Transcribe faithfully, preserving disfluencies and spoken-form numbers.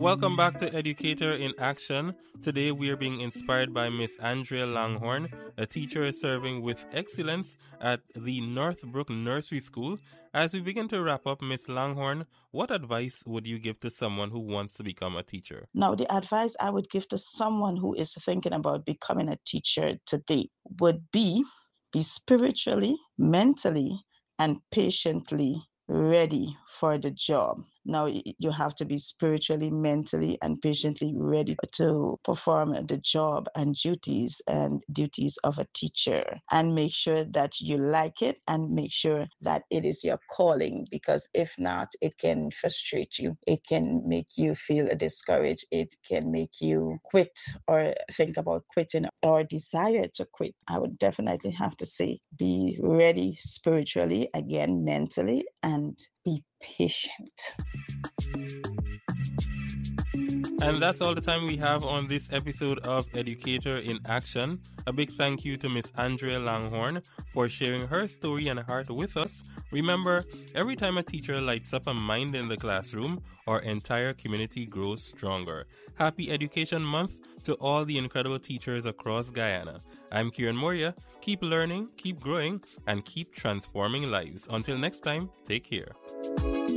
Welcome back to Educator in Action. Today we are being inspired by Miss Andrea Langhorne, a teacher serving with excellence at the Northbrook Nursery School. As we begin to wrap up, Miss Langhorne, what advice would you give to someone who wants to become a teacher? Now, the advice I would give to someone who is thinking about becoming a teacher today would be be spiritually, mentally, and patiently ready for the job. Now, you have to be spiritually, mentally, and patiently ready to perform the job and duties and duties of a teacher. And make sure that you like it and make sure that it is your calling, because if not, it can frustrate you. It can make you feel discouraged. It can make you quit or think about quitting or desire to quit. I would definitely have to say, be ready spiritually, again, mentally, and be patient. And that's all the time we have on this episode of Educator in Action. A big thank you to Miss Andrea Langhorne for sharing her story and heart with us. Remember, every time a teacher lights up a mind in the classroom, our entire community grows stronger. Happy Education Month to all the incredible teachers across Guyana. I'm Kieran Moria. Keep learning, keep growing, and keep transforming lives. Until next time, take care.